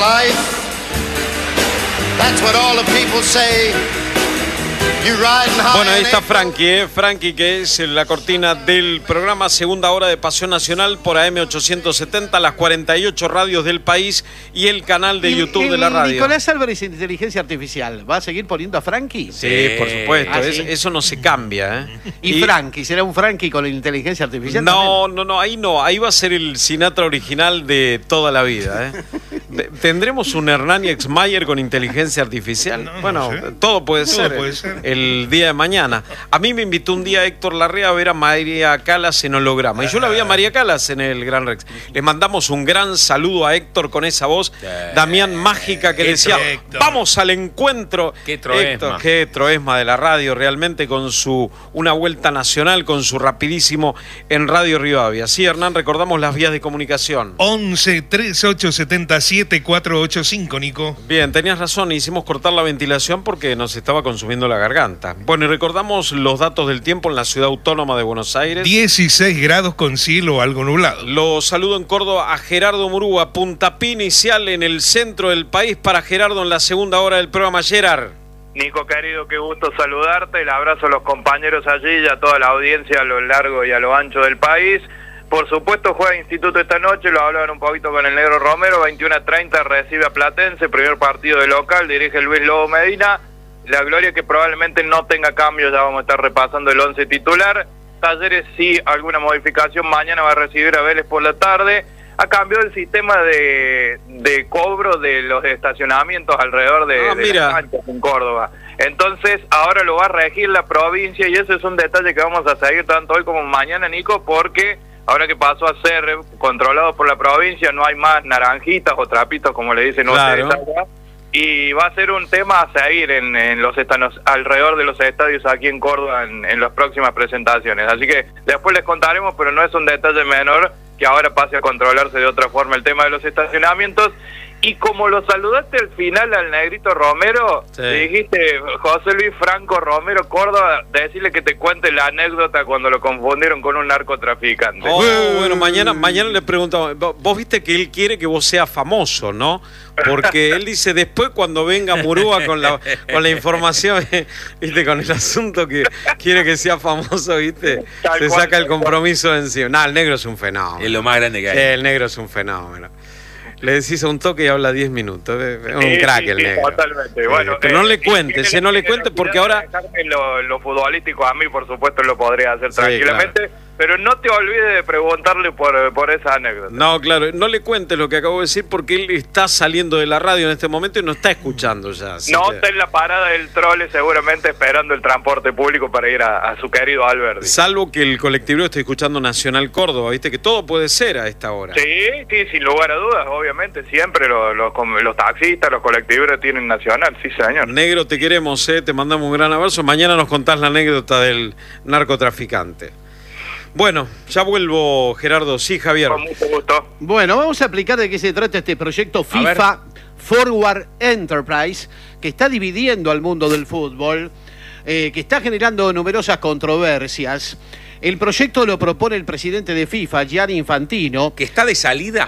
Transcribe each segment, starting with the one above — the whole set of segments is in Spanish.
life. That's what all the people say. Bueno, ahí está Frankie, Frankie, que es la cortina del programa Segunda Hora de Pasión Nacional por AM 870, las 48 radios del país y el canal de YouTube de la radio. Nicolás Álvarez, Inteligencia Artificial, ¿va a seguir poniendo a Frankie? Sí, por supuesto, ¿sí? Eso no se cambia. ¿Y Frankie? ¿Será un Frankie con la inteligencia artificial? No, ahí va a ser el Sinatra original de toda la vida. ¿Tendremos un Hernán Exmayer con inteligencia artificial? No sé. Todo puede ser. El día de mañana. A mí me invitó un día Héctor Larrea a ver a María Calas en holograma. Y yo la vi a María Calas en el Gran Rex. Les mandamos un gran saludo a Héctor con esa voz, Damián mágica, que decía, vamos al encuentro. Qué troesma. Héctor, qué troesma de la radio, realmente, con una vuelta nacional, con su rapidísimo en Radio Rivadavia. Sí, Hernán, recordamos las vías de comunicación. 11 3877 485, Nico. Bien, tenías razón, hicimos cortar la ventilación porque nos estaba consumiendo la garganta. Bueno, y recordamos los datos del tiempo en la ciudad autónoma de Buenos Aires. 16 grados con cielo algo nublado. Lo saludo en Córdoba a Gerardo Murúa, puntapié inicial en el centro del país para Gerardo en la segunda hora del programa. Gerard. Nico, querido, qué gusto saludarte. El abrazo a los compañeros allí y a toda la audiencia a lo largo y a lo ancho del país. Por supuesto, juega Instituto esta noche, lo hablaban un poquito con el Negro Romero, 21:30 recibe a Platense, primer partido de local, dirige Luis Lobo Medina. La Gloria que probablemente no tenga cambios, ya vamos a estar repasando el 11 titular. Talleres sí, alguna modificación, mañana va a recibir a Vélez por la tarde. Ha cambiado el sistema de cobro de los estacionamientos alrededor de las canchas en Córdoba. Entonces ahora lo va a regir la provincia y ese es un detalle que vamos a seguir tanto hoy como mañana, Nico, porque ahora que pasó a ser controlado por la provincia no hay más naranjitas o trapitos como le dicen ustedes allá. Y va a ser un tema a seguir en los alrededor de los estadios aquí en Córdoba en las próximas presentaciones. Así que después les contaremos, pero no es un detalle menor que ahora pase a controlarse de otra forma el tema de los estacionamientos. Y como lo saludaste al final al Negrito Romero, dijiste José Luis Franco Romero Córdoba, decirle que te cuente la anécdota cuando lo confundieron con un narcotraficante. Bueno, mañana le preguntamos, vos viste que él quiere que vos seas famoso, ¿no? Porque él dice, después cuando venga Murúa con la información, viste, con el asunto que quiere que sea famoso, viste, se saca el compromiso de encima. No, el Negro es un fenómeno. Es lo más grande que hay. El Negro es un fenómeno. Le decís a un toque y habla 10 minutos. Es un crack el Negro. Totalmente. Bueno, pero no le cuentes, no le cuentes porque ahora... Lo futbolístico a mí, por supuesto, lo podría hacer tranquilamente. Claro. Pero no te olvides de preguntarle por esa anécdota. No, claro, no le cuentes lo que acabo de decir porque él está saliendo de la radio en este momento y no está escuchando ya. No, está en la parada del trole seguramente esperando el transporte público para ir a su querido Alberdi. Salvo que el colectivo esté escuchando Nacional Córdoba, viste que todo puede ser a esta hora. Sí, sin lugar a dudas, obviamente, siempre los taxistas, los colectiveros tienen Nacional, sí señor. Negro, te queremos, te mandamos un gran abrazo. Mañana nos contás la anécdota del narcotraficante. Bueno, ya vuelvo, Gerardo. Sí, Javier. Con mucho gusto. Bueno, vamos a explicar de qué se trata este proyecto FIFA Forward Enterprise, que está dividiendo al mundo del fútbol, que está generando numerosas controversias. El proyecto lo propone el presidente de FIFA, Gianni Infantino. ¿Que está de salida?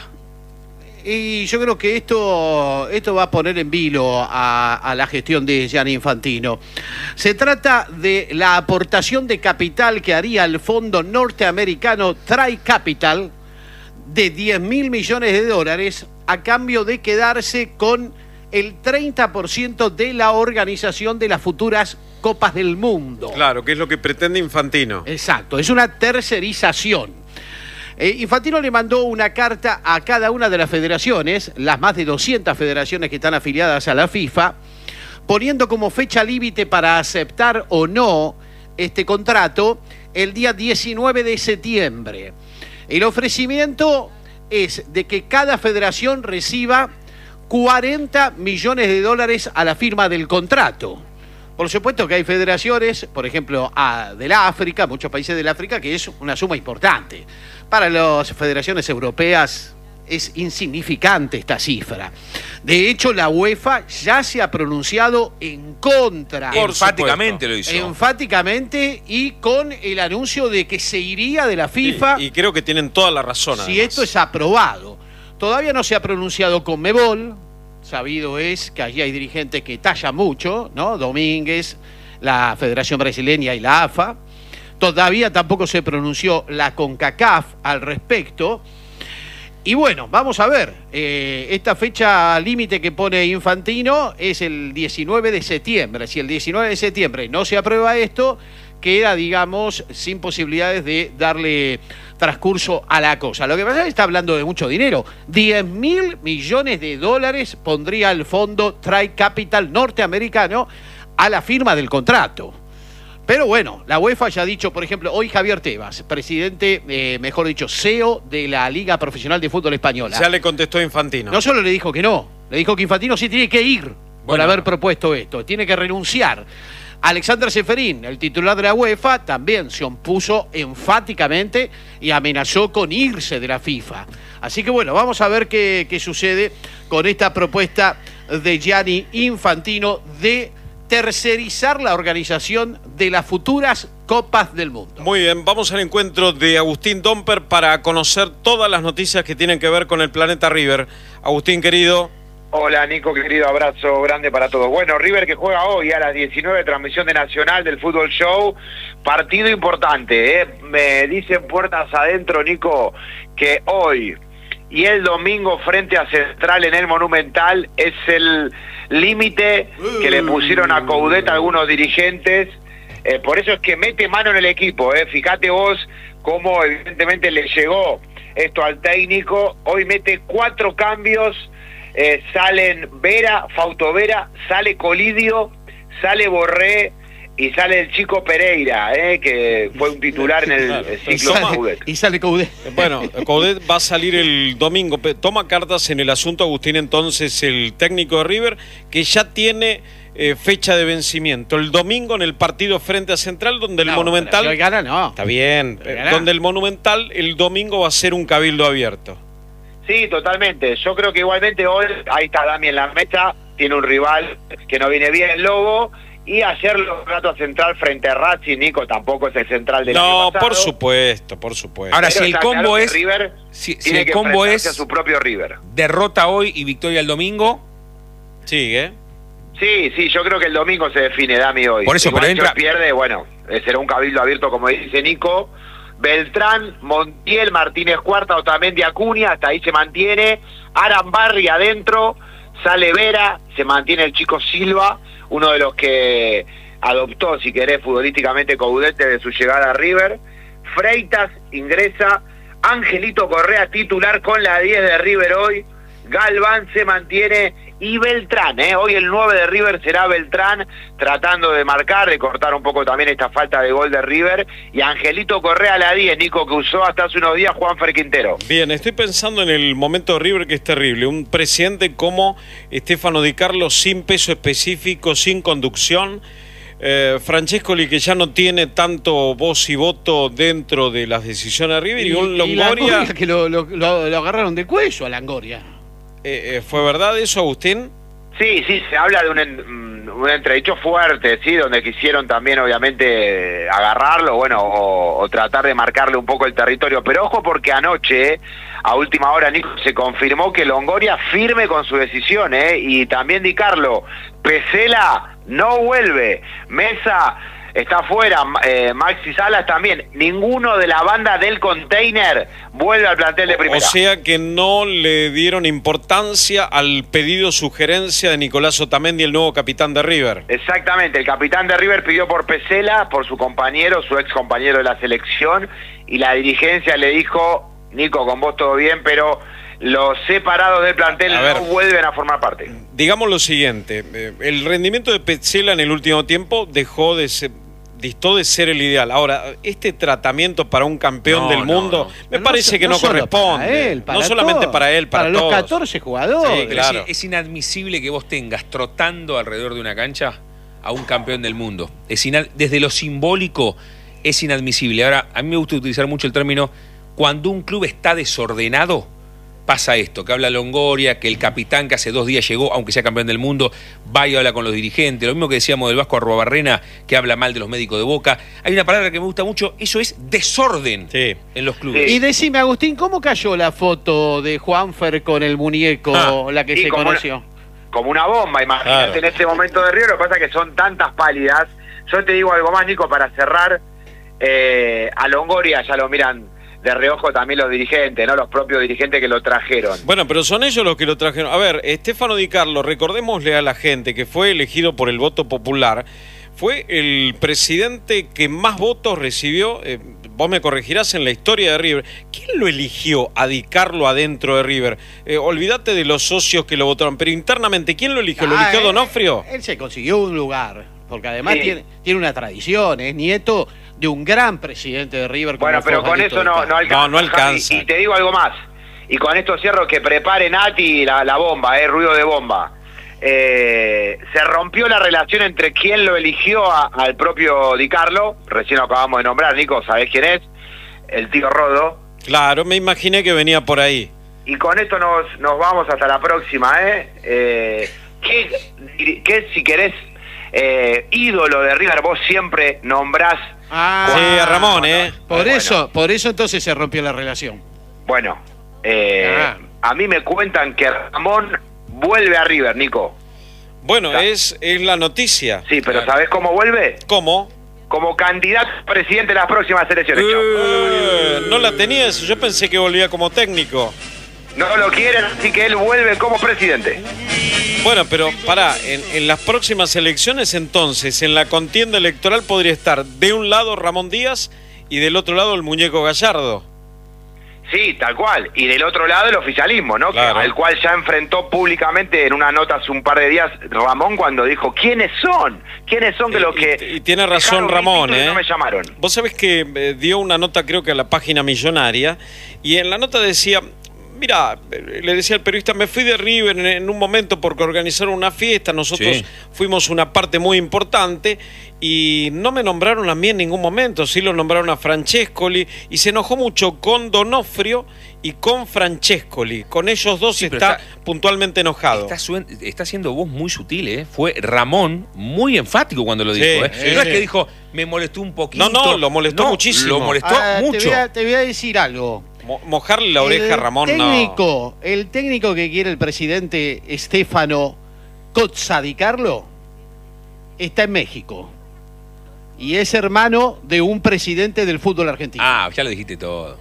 Y yo creo que esto va a poner en vilo a la gestión de Gianni Infantino. Se trata de la aportación de capital que haría el fondo norteamericano TriCapital de $10.000 millones a cambio de quedarse con el 30% de la organización de las futuras Copas del Mundo. Claro, que es lo que pretende Infantino. Exacto, es una tercerización. Infantino le mandó una carta a cada una de las federaciones, las más de 200 federaciones que están afiliadas a la FIFA, poniendo como fecha límite para aceptar o no este contrato el día 19 de septiembre. El ofrecimiento es de que cada federación reciba $40 millones a la firma del contrato. Por supuesto que hay federaciones, por ejemplo, del África, muchos países del África, que es una suma importante. Para las federaciones europeas es insignificante esta cifra. De hecho, la UEFA ya se ha pronunciado en contra. Enfáticamente lo hizo. Enfáticamente y con el anuncio de que se iría de la FIFA. Y creo que tienen toda la razón. Si esto es aprobado. Todavía no se ha pronunciado Conmebol, sabido es que allí hay dirigentes que tallan mucho, ¿no? Domínguez, la Federación Brasileña y la AFA. Todavía tampoco se pronunció la CONCACAF al respecto. Y bueno, vamos a ver, esta fecha límite que pone Infantino es el 19 de septiembre. Si el 19 de septiembre no se aprueba esto, queda, digamos, sin posibilidades de darle transcurso a la cosa. Lo que pasa es que está hablando de mucho dinero. 10.000 millones de dólares pondría el fondo Tri-Capital norteamericano a la firma del contrato. Pero bueno, la UEFA ya ha dicho, por ejemplo, hoy Javier Tebas, presidente, mejor dicho, CEO de la Liga Profesional de Fútbol Española. Ya le contestó Infantino. No solo le dijo que no, le dijo que Infantino sí tiene que ir por haber propuesto esto, tiene que renunciar. Alexander Ceferín, el titular de la UEFA, también se opuso enfáticamente y amenazó con irse de la FIFA. Así que bueno, vamos a ver qué sucede con esta propuesta de Gianni Infantino de tercerizar la organización de las futuras Copas del Mundo. Muy bien, vamos al encuentro de Agustín Domper para conocer todas las noticias que tienen que ver con el planeta River. Agustín, querido. Hola, Nico, querido, abrazo grande para todos. Bueno, River que juega hoy a las 19, transmisión de Nacional del Fútbol Show, partido importante, ¿eh? Me dicen puertas adentro, Nico, que hoy y el domingo frente a Central en el Monumental es el límite que le pusieron a Coudet algunos dirigentes, por eso es que mete mano en el equipo, fíjate vos cómo evidentemente le llegó esto al técnico. Hoy mete 4 cambios, salen Vera, Fausto Vera, sale Colidio, sale Borré y sale el chico Pereira, que fue un titular en el ciclo de Coudet. Y sale Coudet. Bueno, Coudet va a salir el domingo. Toma cartas en el asunto, Agustín, entonces, el técnico de River, que ya tiene fecha de vencimiento. El domingo en el partido frente a Central, donde el Monumental... Si hoy gana, no. Está bien. Donde el Monumental el domingo va a ser un cabildo abierto. Sí, totalmente. Yo creo que igualmente hoy, ahí está Dami en la mesa, tiene un rival que no viene bien, el Lobo. Y ayer los ratos Central frente a Racing, Nico, tampoco es el Central del año pasado. Por supuesto, por supuesto. Ahora, pero si el combo es... River si tiene el combo es a su propio River. Derrota hoy y victoria el domingo. Sigue. Sí, yo creo que el domingo se define, Dami, hoy. Por eso, igual pero entra... pierde, bueno, será un cabildo abierto, como dice Nico. Beltrán, Montiel, Martínez Cuarta, Otamendi, Acuña, hasta ahí se mantiene. Arambarri adentro, sale Vera, se mantiene el chico Silva, uno de los que adoptó, si querés, futbolísticamente Coudet desde su llegada a River. Freitas ingresa, Angelito Correa titular con la 10 de River hoy, Galván se mantiene y Beltrán, hoy el 9 de River será Beltrán, tratando de marcar, de cortar un poco también esta falta de gol de River, y Angelito Correa a la 10, Nico, que usó hasta hace unos días Juanfer Quintero. Bien, estoy pensando en el momento de River, que es terrible. Un presidente como Stefano Di Carlo, sin peso específico, sin conducción. Francescoli, que ya no tiene tanto voz y voto dentro de las decisiones de River, y un Longoria... que lo agarraron de cuello a Longoria. ¿Fue verdad eso, Agustín? Sí, se habla de un entredicho fuerte, sí, donde quisieron también obviamente agarrarlo, bueno, o tratar de marcarle un poco el territorio, pero ojo porque anoche, a última hora, Nico, se confirmó que Longoria firme con su decisión, y también Di Carlo, Pesela no vuelve, Mesa está fuera, Maxi Salas también, ninguno de la banda del container vuelve al plantel de primera. O sea que no le dieron importancia al pedido sugerencia de Nicolás Otamendi, el nuevo capitán de River. Exactamente, el capitán de River pidió por Pesela, por su compañero, su ex compañero de la selección, y la dirigencia le dijo, Nico, con vos todo bien, pero los separados del plantel no vuelven a formar parte. Digamos lo siguiente, el rendimiento de Pesela en el último tiempo distó de ser el ideal. Ahora, este tratamiento para un campeón del mundo me parece que no corresponde. No solamente para él, para todos. Los 14 jugadores. Sí, claro. Es inadmisible que vos tengas trotando alrededor de una cancha a un campeón del mundo. Desde lo simbólico es inadmisible. Ahora, a mí me gusta utilizar mucho el término, cuando un club está desordenado, pasa esto, que habla Longoria, que el capitán que hace 2 días llegó, aunque sea campeón del mundo, va y habla con los dirigentes, lo mismo que decíamos del Vasco Arruabarrena, que habla mal de los médicos de Boca. Hay una palabra que me gusta mucho, eso es desorden en los clubes. Y decime, Agustín, ¿cómo cayó la foto de Juanfer con el muñeco, la que se conoció? como una bomba, imagínate en este momento de River. Lo que pasa es que son tantas pálidas. Yo te digo algo más, Nico, para cerrar. A Longoria ya lo miran de reojo también los dirigentes, ¿no? Los propios dirigentes que lo trajeron. Bueno, pero son ellos los que lo trajeron. A ver, Stefano Di Carlo, recordémosle a la gente que fue elegido por el voto popular, fue el presidente que más votos recibió, vos me corregirás, en la historia de River. ¿Quién lo eligió a Di Carlo adentro de River? Olvídate de los socios que lo votaron, pero internamente, ¿quién lo eligió? ¿Lo eligió Donofrio? Él se consiguió un lugar, porque además tiene una tradición, es nieto de un gran presidente de River. Bueno, pero con eso no alcanza. No alcanza. Y te digo algo más, y con esto cierro, que prepare Nati la bomba, ruido de bomba. Se rompió la relación entre quien lo eligió al propio Di Carlo, recién lo acabamos de nombrar, Nico, ¿sabés quién es? El tío Rodo. Claro, me imaginé que venía por ahí. Y con esto nos vamos hasta la próxima, ¿Qué si querés, ídolo de River, vos siempre nombrás? Sí, a Ramón, Por eso entonces se rompió la relación. Bueno, a mí me cuentan que Ramón vuelve a River, Nico. Bueno, es la noticia. Sí, pero ¿sabés cómo vuelve? ¿Cómo? Como candidato a presidente de las próximas elecciones. No la tenías, yo pensé que volvía como técnico. No lo quieren, así que él vuelve como presidente. Bueno, pero pará, en las próximas elecciones entonces, en la contienda electoral podría estar de un lado Ramón Díaz y del otro lado el muñeco Gallardo. Sí, tal cual. Y del otro lado el oficialismo, ¿no? Claro. Al cual ya enfrentó públicamente en una nota hace un par de días Ramón, cuando dijo, ¿quiénes son? ¿Quiénes son que los que...? Y tiene razón Ramón, no me llamaron. Vos sabés que dio una nota, creo que a la página Millonaria, y en la nota decía... Mira, le decía al periodista, me fui de River en un momento porque organizaron una fiesta, nosotros fuimos una parte muy importante y no me nombraron a mí en ningún momento, sí lo nombraron a Francescoli y se enojó mucho con Donofrio y con Francescoli, con ellos dos está puntualmente enojado. Está siendo voz muy sutil, Fue Ramón muy enfático cuando lo dijo, No es que dijo, me molestó un poquito. No, lo molestó muchísimo. Lo molestó mucho. Te voy a decir algo. Mojarle la oreja a Ramón, El técnico que quiere el presidente Stefano Cozza Di Carlo está en México y es hermano de un presidente del fútbol argentino. Ya lo dijiste todo.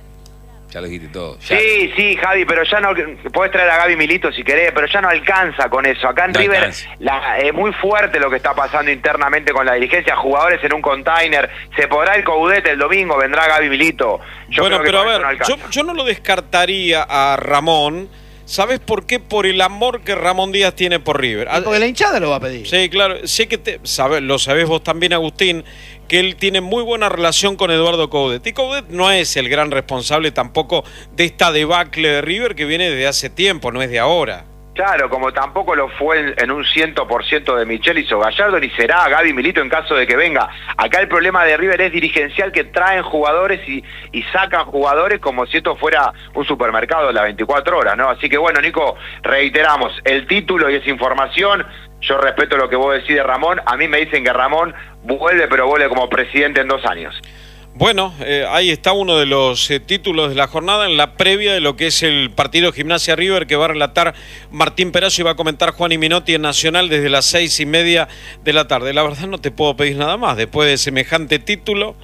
Sí, Javi, pero ya no... Podés traer a Gaby Milito si querés, pero ya no alcanza con eso. Acá en River es muy fuerte lo que está pasando internamente con la dirigencia. Jugadores en un container. Se podrá el Coudet el domingo, vendrá Gaby Milito. Bueno, pero a ver, yo no lo descartaría a Ramón. ¿Sabes por qué? Por el amor que Ramón Díaz tiene por River. Porque la hinchada lo va a pedir. Sí, claro. Sé que lo sabés vos también, Agustín, que él tiene muy buena relación con Eduardo Coudet. Y Coudet no es el gran responsable tampoco de esta debacle de River que viene desde hace tiempo, no es de ahora. Claro, como tampoco lo fue en un 100% de Michelis o Gallardo, ni será Gaby Milito en caso de que venga. Acá el problema de River es dirigencial, que traen jugadores y sacan jugadores como si esto fuera un supermercado de las 24 horas, ¿no? Así que bueno, Nico, reiteramos, el título y esa información, yo respeto lo que vos decís de Ramón, a mí me dicen que Ramón vuelve, pero vuelve como presidente en 2 años. Bueno, ahí está uno de los títulos de la jornada en la previa de lo que es el partido Gimnasia River que va a relatar Martín Perazo y va a comentar Juan y Minotti en Nacional desde las 6:30 de la tarde. La verdad no te puedo pedir nada más después de semejante título.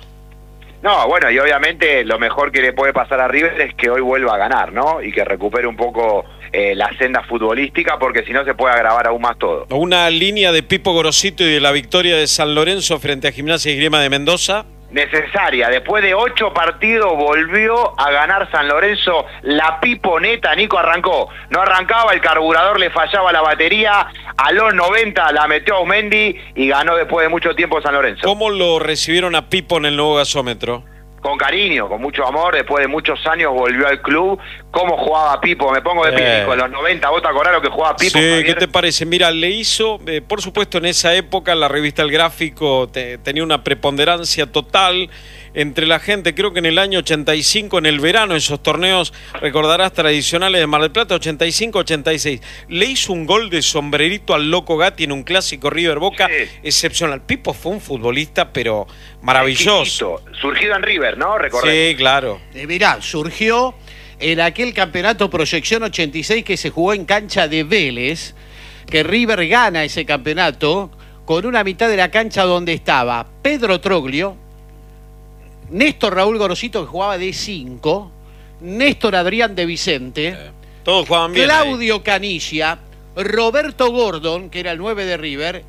No, bueno, y obviamente lo mejor que le puede pasar a River es que hoy vuelva a ganar, ¿no? Y que recupere un poco la senda futbolística, porque si no se puede agravar aún más todo. Una línea de Pipo Gorosito y de la victoria de San Lorenzo frente a Gimnasia y Esgrima de Mendoza. Necesaria, después de 8 partidos volvió a ganar San Lorenzo. La piponeta, Nico, arrancó, no arrancaba, el carburador le fallaba la batería, a los 90 la metió a Aumendi y ganó después de mucho tiempo San Lorenzo. ¿Cómo lo recibieron a Pipo en el nuevo gasómetro? Con cariño, con mucho amor, después de muchos años volvió al club. ¿Cómo jugaba Pipo? Me pongo de pie, con los 90, ¿vos te acordás lo que jugaba Pipo? Sí, Javier? ¿Qué te parece? Mira, le hizo, por supuesto en esa época la revista El Gráfico tenía una preponderancia total entre la gente, creo que en el año 85, en el verano, esos torneos, recordarás, tradicionales de Mar del Plata, 85-86, le hizo un gol de sombrerito al Loco Gatti en un clásico River Boca, excepcional. Pipo fue un futbolista, pero maravilloso. Surgido en River, ¿no? Recordemos. Sí, claro. Mirá, surgió en aquel campeonato Proyección 86 que se jugó en cancha de Vélez, que River gana ese campeonato con una mitad de la cancha donde estaba Pedro Troglio, Néstor Raúl Gorosito, que jugaba de 5, Néstor Adrián de Vicente, todos jugaban bien Claudio ahí. Canilla, Roberto Gordon, que era el 9 de River,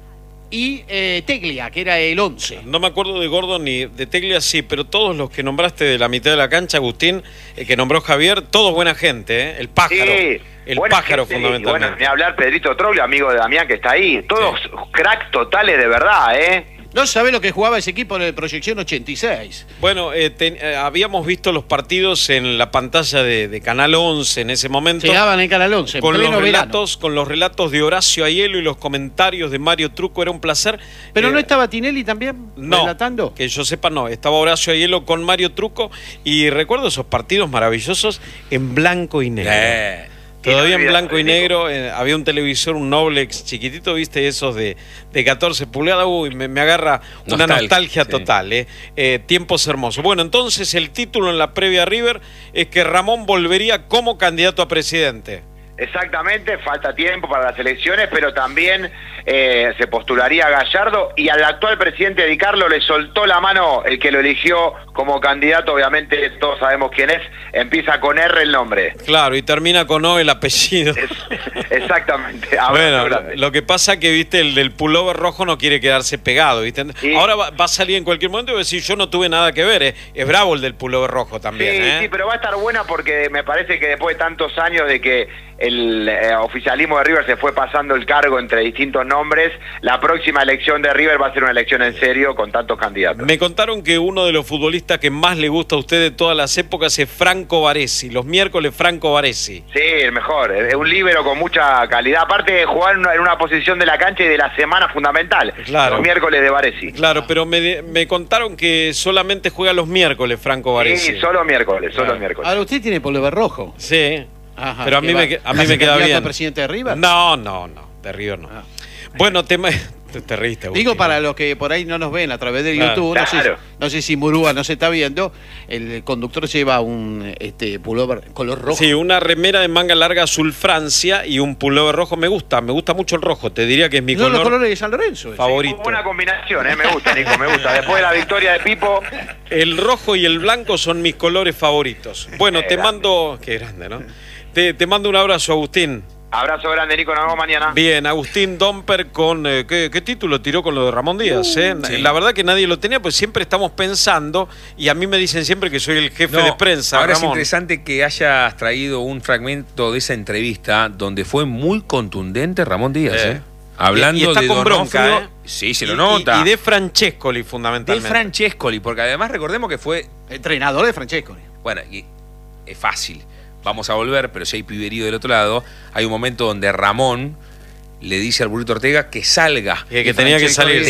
y Teglia, que era el 11. No me acuerdo de Gordon ni de Teglia, sí, pero todos los que nombraste de la mitad de la cancha, Agustín, que nombró Javier, todos buena gente, ¿eh? El pájaro. Sí, el pájaro, gente, fundamentalmente. Bueno, ni hablar Pedrito Troglio, amigo de Damián, que está ahí. Todos cracks totales de verdad, ¿eh? No sabe lo que jugaba ese equipo en el Proyección 86. Bueno, habíamos visto los partidos en la pantalla de Canal 11 en ese momento. Llegaban en Canal 11, con los relatos de Horacio Aiello y los comentarios de Mario Trucco. Era un placer. ¿Pero no estaba Tinelli también relatando? Que yo sepa no. Estaba Horacio Aiello con Mario Trucco y recuerdo esos partidos maravillosos en blanco y negro. Todavía en blanco y negro, había un televisor, un Noblex chiquitito, viste, esos de 14 pulgadas, uy, me agarra una nostalgia total, tiempos hermosos. Bueno, entonces el título en la previa River es que Ramón volvería como candidato a presidente. Exactamente, falta tiempo para las elecciones, pero también se postularía a Gallardo y al actual presidente Di Carlo le soltó la mano el que lo eligió como candidato, obviamente todos sabemos quién es, empieza con R el nombre. Claro, y termina con O el apellido. Exactamente. Bueno, lo que pasa que, viste, el del pullover rojo no quiere quedarse pegado, viste. Sí. Ahora va a salir en cualquier momento y va a decir, yo no tuve nada que ver, es bravo el del pullover rojo también. Sí, sí, pero va a estar buena porque me parece que después de tantos años de que el oficialismo de River se fue pasando el cargo entre distintos nombres, la próxima elección de River va a ser una elección en serio con tantos candidatos. Me contaron que uno de los futbolistas que más le gusta a usted de todas las épocas es Franco Baresi, los miércoles Franco Baresi. Sí, el mejor, es un líbero con mucha calidad, aparte de jugar en una posición de la cancha y de la semana fundamental, claro. Los miércoles de Baresi. Claro, pero me contaron que solamente juega los miércoles Franco Baresi. Sí, solo miércoles, solo miércoles. Ahora usted tiene pullover rojo. Sí. Ajá, pero a mí me queda bien. ¿Presidente de River? No, de River no. Bueno, te reíste, Agustín. Digo para los que por ahí no nos ven a través de YouTube, claro. No sé si Murúa nos está viendo, el conductor lleva un pullover color rojo. Sí, una remera de manga larga azul Francia y un pullover rojo. Me gusta mucho el rojo, te diría que es mi color los colores de San Lorenzo. Favorito. Sí, buena combinación, me gusta, Nico, me gusta. Después de la victoria de Pipo. El rojo y el blanco son mis colores favoritos. Bueno, te mando... Qué grande, ¿no? Te mando un abrazo, Agustín. Abrazo grande, Nico, nos vemos mañana. Bien, Agustín Domper con... ¿qué título tiró con lo de Ramón Díaz? Sí. La verdad que nadie lo tenía, pues siempre estamos pensando, y a mí me dicen siempre que soy el jefe de prensa, ahora Ramón. Es interesante que hayas traído un fragmento de esa entrevista donde fue muy contundente Ramón Díaz, hablando y está de con Donofrio, bronca, Sí, se lo nota. Y de Francescoli, fundamentalmente. De Francescoli, porque además recordemos que fue... Entrenador de Francescoli. Bueno, y es fácil. Vamos a volver, pero si hay piberío del otro lado, hay un momento donde Ramón le dice al Burrito Ortega que salga. Que tenía que salir.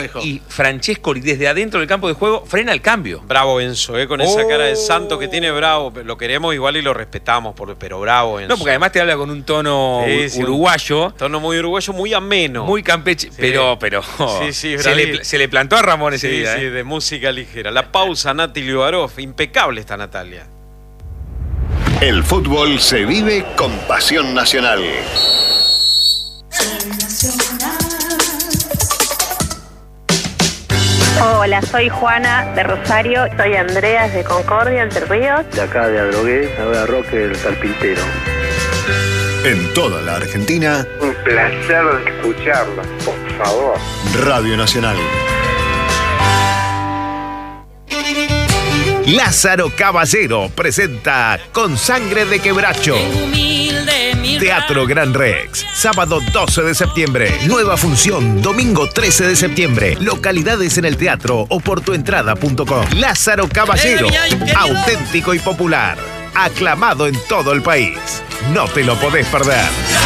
Y Francescoli desde adentro del campo de juego frena el cambio. Bravo Enzo, con esa cara de santo que tiene, bravo. Lo queremos igual y lo respetamos, pero bravo Enzo. No, porque además te habla con un tono uruguayo. Un tono muy uruguayo, muy ameno. Muy campeche, pero se le plantó a Ramón ese día. Sí, de música ligera. La pausa, Nati Liubarov. Impecable está Natalia. El fútbol se vive con pasión nacional. Hola, soy Juana de Rosario. Soy Andreas de Concordia, Entre Ríos. De acá de Adrogué, ahora Roque del Carpintero. En toda la Argentina. Un placer escucharla, por favor. Radio Nacional. Lázaro Caballero presenta Con Sangre de Quebracho. Teatro Gran Rex, sábado 12 de septiembre. Nueva función, domingo 13 de septiembre. Localidades en el teatro o por tuentrada.com. Lázaro Caballero, auténtico y popular. Aclamado en todo el país. No te lo podés perder.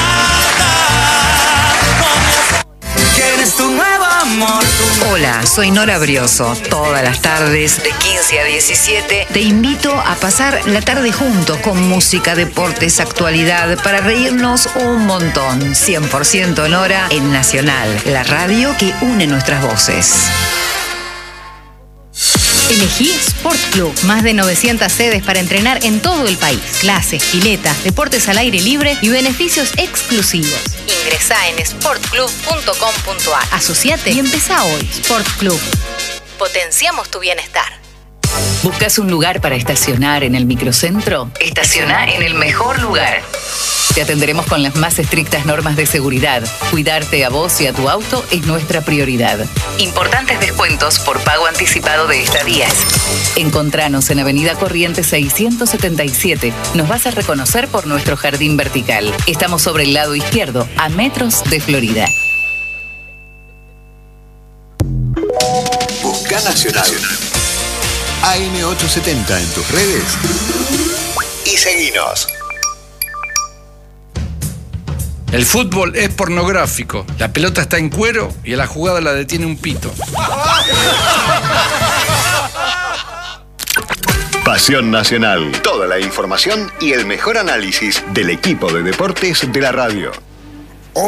Hola, soy Nora Brioso. Todas las tardes, de 15 a 17, te invito a pasar la tarde juntos con música, deportes, actualidad, para reírnos un montón. 100% Nora en Nacional, la radio que une nuestras voces. Elegí Sport Club. Más de 900 sedes para entrenar en todo el país. Clases, piletas, deportes al aire libre y beneficios exclusivos. Ingresá en sportclub.com.ar. Asociate y empezá hoy. Sport Club. Potenciamos tu bienestar. ¿Buscas un lugar para estacionar en el microcentro? Estaciona en el mejor lugar. Te atenderemos con las más estrictas normas de seguridad. Cuidarte a vos y a tu auto es nuestra prioridad. Importantes descuentos por pago anticipado de estadías. Encontranos en Avenida Corrientes 677. Nos vas a reconocer por nuestro jardín vertical. Estamos sobre el lado izquierdo, a metros de Florida. Busca Nacional. AM870 en tus redes y seguinos. El fútbol es pornográfico. La pelota está en cuero y a la jugada la detiene un pito. Pasión Nacional. Toda la información y el mejor análisis del equipo de deportes de la radio.